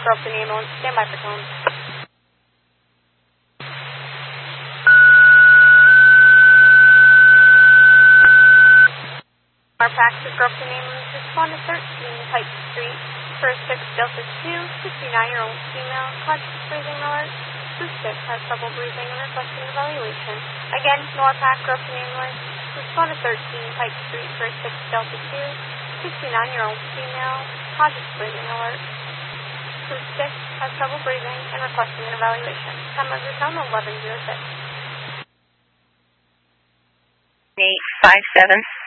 Gropton ambulance. Stand by for tone. Norpac to Gropton ambulance. Respond to 13 Pike Street. First 6 Delta 2. 59-year-old female. Conscious breathing alert. Who 6 has trouble breathing and requesting evaluation. Again, Norpac Gropton ambulance. Respond to 13 Pike Street. First 6 Delta 2. 59-year-old female. Conscious breathing alert. Who 6 has trouble breathing and requesting an evaluation. Time of return 11:06. 857.